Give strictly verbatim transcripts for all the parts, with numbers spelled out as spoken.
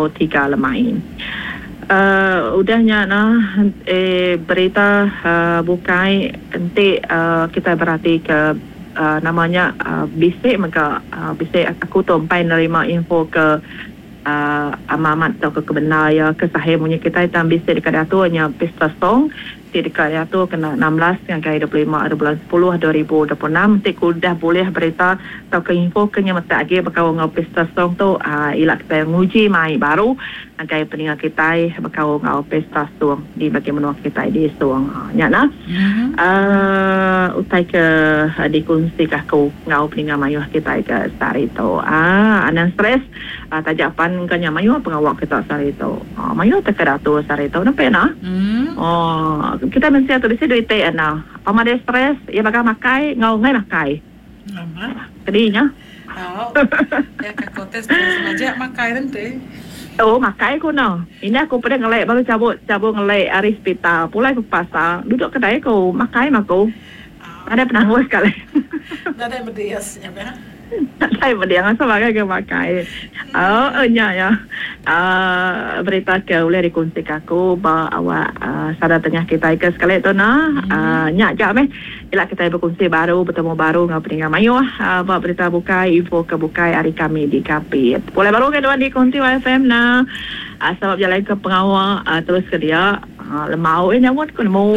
info tiga lemai. Uh, udahnya nah eh, berita uh, bukai nanti uh, kita berarti ke uh, namanya uh, bisik maka uh, bisik aku tumpai nerima info ke uh, amamat atau ke kebenar ke sahih punya kita hitam bisik dekat atunya pesta song dekat itu kena enam belas yang kaya dua puluh lima ada bulan sepuluh dua ribu dua puluh enam nanti kudah boleh berita atau ke info kenya mata lagi bakal ngau pesta song tu uh, ilak kita nguji mai baru kaya peninggal kita bakal ngau pesta song di bagi menua kita di song uh, nya nah mm-hmm. uh, utai ke uh, dikunci kah kau ngau peninggal mayuh kita ke sarito ah anan stres uh, tajapan kenya mayuh pengawak kita sarito uh, mayuh terkeratu sarito nampak nah mm. oh kita mesti atau di sini duit ana pamade stres ya bakal makai ngau ngai makai nama kedinya oh ya ke kota stres aja makai nanti oh makai ko no ini aku pernah ngelek baru cabut cabut ngelek ari hospital pulai ke pasar duduk kedai ko makai mako oh. Ada pernah ngos kali ada berdias ya ba saya berdiang sebagai ke makai oh nya ya uh, berita ke boleh dikongsi aku bahawa awak uh, sadar tengah kita ke sekali tu nah uh, nyak jap meh bila kita berkongsi baru bertemu baru ngau peninggal mayu uh, bawa berita bukai info ke bukai hari kami di Kapit boleh baru ke dewan dikongsi Y F M nah uh, sebab jalan ke pengawal uh, terus ke dia uh, lemau ini awak kena mau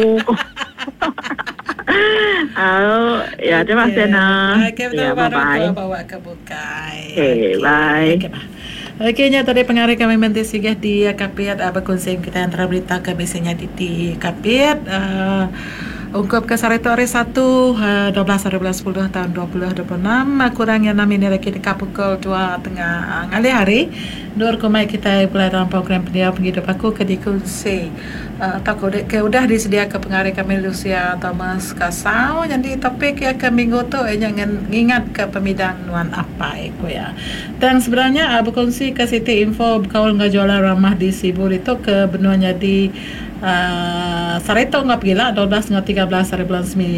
oh, ya terima kasih nah. Okay, ya, bye bye. Bawa ke bukai. Okay, bye. Okay, Okey, nya tadi pengarah kami menteri sigah di Kapit apa konsep kita antara berita ke biasanya di, di Kapit uh, ungkap ke sarito hari satu uh, dua belas hari bulan sepuluh tahun dua ribu dua puluh enam kurangnya enam ini lagi di pukul dua tengah ngali hari nur kumai kita mulai dalam program pendidikan penghidup aku ke dikunci uh, tak ke udah disedia ke pengarah kami Lucia Thomas Kasau jadi topik ya ke minggu tu eh, jangan ingat ke pemidangan apa itu ya dan sebenarnya uh, berkongsi ke Siti info kaul ngajualan ramah di Sibur itu ke benuanya di uh, Sarito ngap gila dua belas ngap tiga belas hari bulan sembilan